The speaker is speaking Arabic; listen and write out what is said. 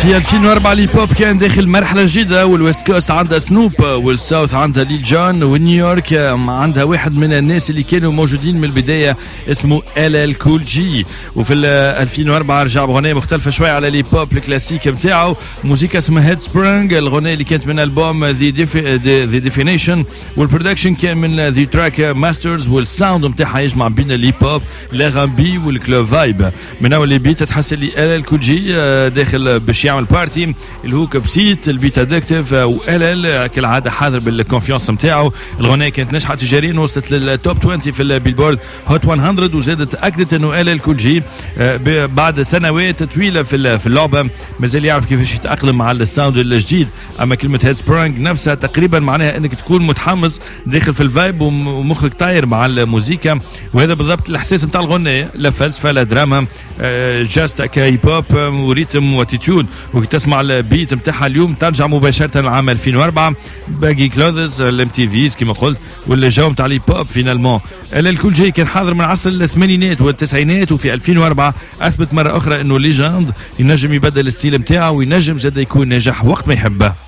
في 2004 لي بوب كان داخل مرحلة جديدة، والويست كوست عندها سنوب، والساوث عندها ليل جون، ونيويورك عندها واحد من الناس اللي كانوا موجودين من البداية اسمه LL Cool G. وفي 2004 رجع بغنية مختلفة شوية على لي بوب الكلاسيك متاعه، موسيقى اسمها هيد سبرينج، الغنية اللي كانت من ألبوم The Definition، والبرودكشن كان من The Track Masters، والساوند متاعها يجمع بين اللي بوب الأغانبي والكلوب فايب. من أول اللي بيت تحس اللي LL Cool G داخل باش يعمل بارتي الهوك بسيت البيت ادكتيف، وال كالعاده حاضر بالكونفيونس نتاعو. الغنيه كانت ناجحه تجاريا، وصلت للتوب 20 في البيلبورد هوت 100، وزادت اكدت انه ال كول جي بعد سنوات طويله في اللعبه مازال يعرف كيفاش يتاقلم مع الساوند الجديد. اما كلمه هيد سبرينج نفسها تقريبا معناها انك تكون متحمس داخل في الفايب ومخك طاير مع الموسيقى، وهذا بالضبط الاحساس نتاع الغنيه، لا فلسفه لا دراما، جاست كاي بوب وريتم واتيتيود. وكي تسمع البيت نتاعها اليوم ترجع مباشره لعام 2004 باقي كلوذز الام تي فيز كما قلت، والجو نتاع لي بوب فينالمون. ال كول جي كان حاضر من عصر الثمانينات والتسعينات، وفي 2004 اثبت مره اخرى انه ليجاند ينجم يبدل الستيل نتاعه وينجم زاد يكون ناجح وقت ما يحبه.